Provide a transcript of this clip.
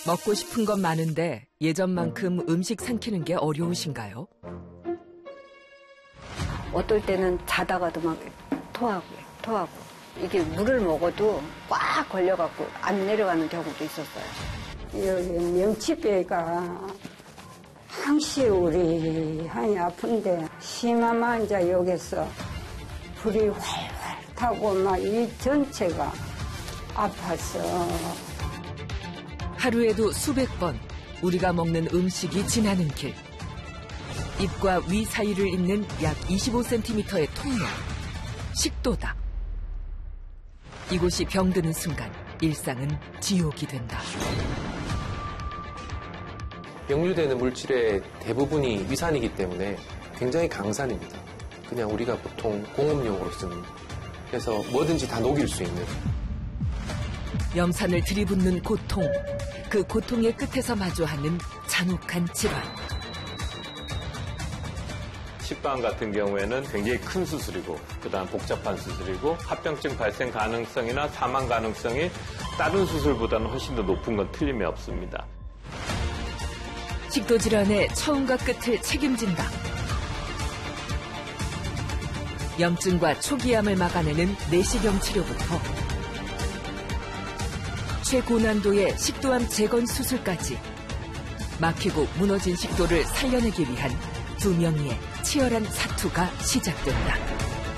먹고 싶은 건 많은데 예전만큼 음식 삼키는 게 어려우신가요? 어떨 때는 자다가도 막 토하고. 이게 물을 먹어도 꽉 걸려갖고 안 내려가는 경우도 있었어요. 여기 명치뼈가 항시 우리 한이 아픈데 심하면 이제 여기서 불이 활활 타고 막 이 전체가 아파서. 하루에도 수백 번 우리가 먹는 음식이 지나는 길. 입과 위 사이를 잇는 약 25cm의 통로. 식도다. 이곳이 병드는 순간 일상은 지옥이 된다. 역류되는 물질의 대부분이 위산이기 때문에 굉장히 강산입니다. 그냥 우리가 보통 공업용으로 쓰는, 그래서 뭐든지 다 녹일 수 있는. 염산을 들이붓는 고통, 그 고통의 끝에서 마주하는 잔혹한 질환. 식도암 같은 경우에는 굉장히 큰 수술이고 그다음 복잡한 수술이고 합병증 발생 가능성이나 사망 가능성이 다른 수술보다는 훨씬 더 높은 건 틀림이 없습니다. 식도 질환의 처음과 끝을 책임진다. 염증과 초기암을 막아내는 내시경 치료부터 최고난도의 식도암 재건 수술까지 막히고 무너진 식도를 살려내기 위한 두 명의 치열한 사투가 시작된다.